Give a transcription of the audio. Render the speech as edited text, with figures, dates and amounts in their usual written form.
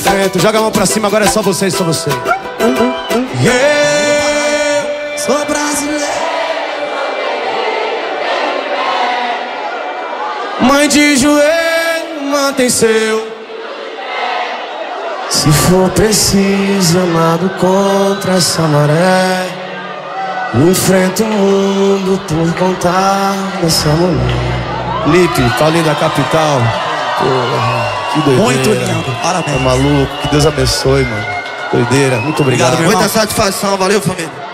Joga a mão pra cima, agora é só você, só você. Eu sou brasileiro. Mãe de joelho, mantém seu. Se for preciso, amado contra essa maré, enfrento o mundo por contar dessa mulher. Lipe, Paulinho da Capital. Porra, que doideira. Muito lindo, parabéns. Tá maluco, que Deus abençoe, mano. Doideira, muito obrigado. Muita satisfação, valeu, família.